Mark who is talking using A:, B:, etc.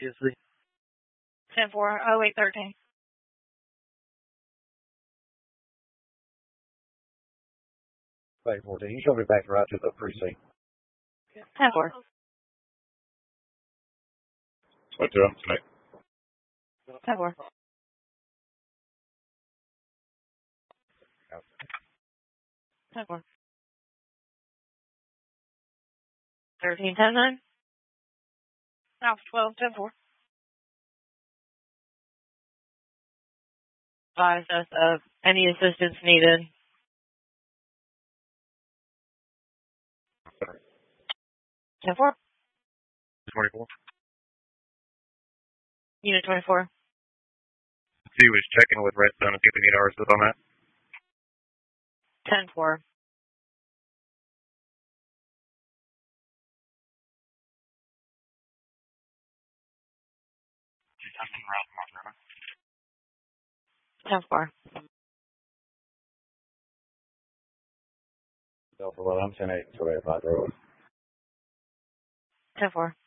A: previously.
B: 10-4, 0813.
A: Wait, 14. You show me back right to the precinct.
B: 10-4.
C: What do I'm tonight?
B: 10-4. 10-4. 13-10-9. South 12, 10-4. Advise us of any assistance needed. 10-4.
C: 24.
B: Unit 24.
C: He was checking with Redstone and see if we need our assist on that.
B: 10-4.
C: She's testing around Montana.
B: 10-4.
A: Delta 1, I'm 10-8, so 85 road.
B: 10-4.